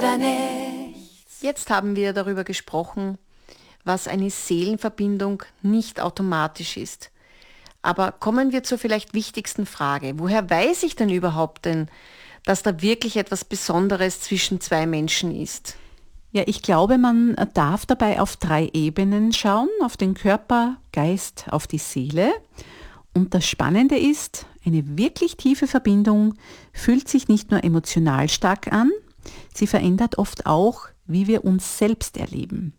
oder nichts. Jetzt haben wir darüber gesprochen, was eine Seelenverbindung nicht automatisch ist. Aber kommen wir zur vielleicht wichtigsten Frage. Woher weiß ich denn überhaupt dass da wirklich etwas Besonderes zwischen zwei Menschen ist? Ja, ich glaube, man darf dabei auf 3 Ebenen schauen, auf den Körper, Geist, auf die Seele. Und das Spannende ist, eine wirklich tiefe Verbindung fühlt sich nicht nur emotional stark an, sie verändert oft auch, wie wir uns selbst erleben.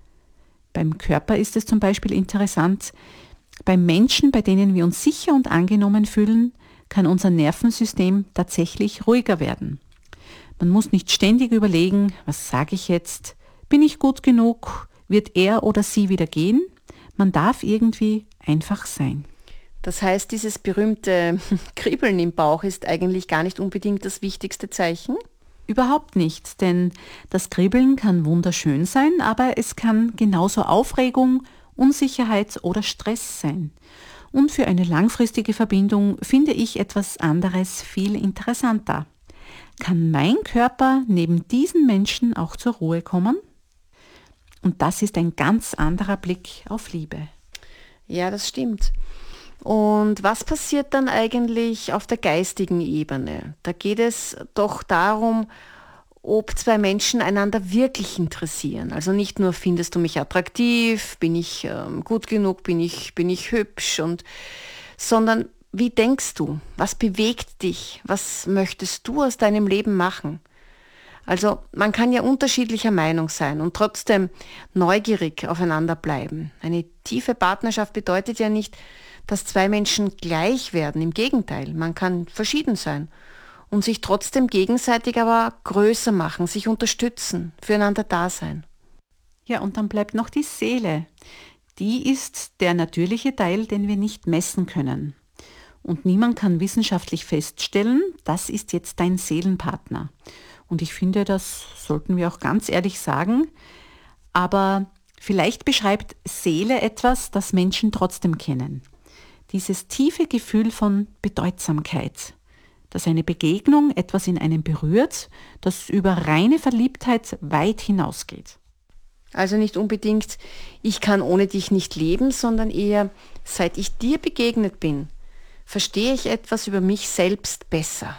Beim Körper ist es zum Beispiel interessant, bei Menschen, bei denen wir uns sicher und angenommen fühlen, kann unser Nervensystem tatsächlich ruhiger werden. Man muss nicht ständig überlegen, was sage ich jetzt, bin ich gut genug, wird er oder sie wieder gehen? Man darf irgendwie einfach sein. Das heißt, dieses berühmte Kribbeln im Bauch ist eigentlich gar nicht unbedingt das wichtigste Zeichen? Überhaupt nicht, denn das Kribbeln kann wunderschön sein, aber es kann genauso Aufregung, Unsicherheit oder Stress sein. Und für eine langfristige Verbindung finde ich etwas anderes viel interessanter. Kann mein Körper neben diesen Menschen auch zur Ruhe kommen? Und das ist ein ganz anderer Blick auf Liebe. Ja, das stimmt. Und was passiert dann eigentlich auf der geistigen Ebene? Da geht es doch darum, ob zwei Menschen einander wirklich interessieren. Also nicht nur, findest du mich attraktiv, bin ich gut genug, bin ich hübsch, sondern wie denkst du? Was bewegt dich? Was möchtest du aus deinem Leben machen? Also man kann ja unterschiedlicher Meinung sein und trotzdem neugierig aufeinander bleiben. Eine tiefe Partnerschaft bedeutet ja nicht, dass zwei Menschen gleich werden. Im Gegenteil, man kann verschieden sein und sich trotzdem gegenseitig aber größer machen, sich unterstützen, füreinander da sein. Ja, und dann bleibt noch die Seele. Die ist der natürliche Teil, den wir nicht messen können. Und niemand kann wissenschaftlich feststellen, das ist jetzt dein Seelenpartner. Und ich finde, das sollten wir auch ganz ehrlich sagen. Aber vielleicht beschreibt Seele etwas, das Menschen trotzdem kennen. Dieses tiefe Gefühl von Bedeutsamkeit, dass eine Begegnung etwas in einem berührt, das über reine Verliebtheit weit hinausgeht. Also nicht unbedingt, ich kann ohne dich nicht leben, sondern eher, seit ich dir begegnet bin, verstehe ich etwas über mich selbst besser.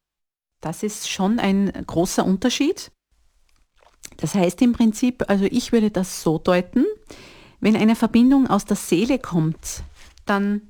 Das ist schon ein großer Unterschied. Das heißt im Prinzip, also ich würde das so deuten, wenn eine Verbindung aus der Seele kommt, dann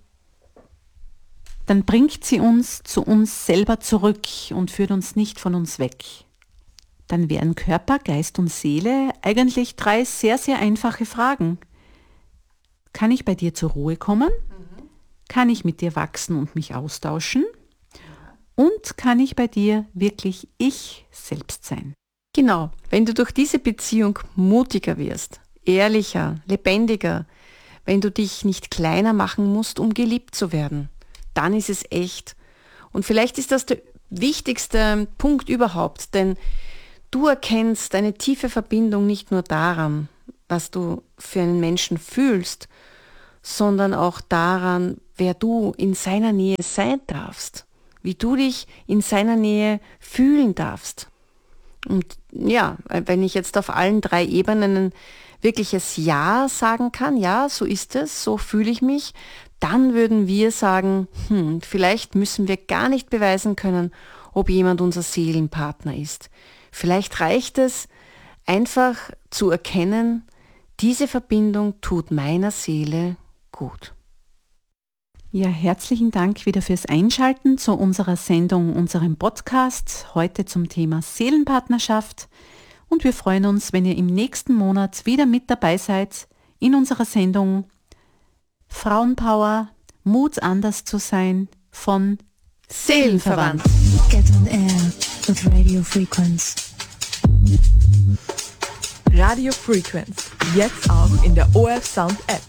bringt sie uns zu uns selber zurück und führt uns nicht von uns weg. Dann wären Körper, Geist und Seele eigentlich 3 sehr, sehr einfache Fragen. Kann ich bei dir zur Ruhe kommen? Kann ich mit dir wachsen und mich austauschen? Und kann ich bei dir wirklich ich selbst sein? Genau, wenn du durch diese Beziehung mutiger wirst, ehrlicher, lebendiger, wenn du dich nicht kleiner machen musst, um geliebt zu werden, dann ist es echt. Und vielleicht ist das der wichtigste Punkt überhaupt, denn du erkennst eine tiefe Verbindung nicht nur daran, was du für einen Menschen fühlst, sondern auch daran, wer du in seiner Nähe sein darfst, wie du dich in seiner Nähe fühlen darfst. Und ja, wenn ich jetzt auf allen 3 Ebenen ein wirkliches Ja sagen kann, ja, so ist es, so fühle ich mich, dann würden wir sagen, vielleicht müssen wir gar nicht beweisen können, ob jemand unser Seelenpartner ist. Vielleicht reicht es, einfach zu erkennen, diese Verbindung tut meiner Seele gut. Ja, herzlichen Dank wieder fürs Einschalten zu unserer Sendung, unserem Podcast, heute zum Thema Seelenpartnerschaft. Und wir freuen uns, wenn ihr im nächsten Monat wieder mit dabei seid in unserer Sendung Frauenpower, Mut anders zu sein von Seelenverwandt. Get on air with Radio Frequenz. Radio Frequenz, jetzt auch in der ORF Sound App.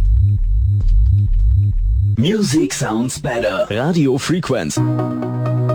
Music sounds better. Radio Frequenz.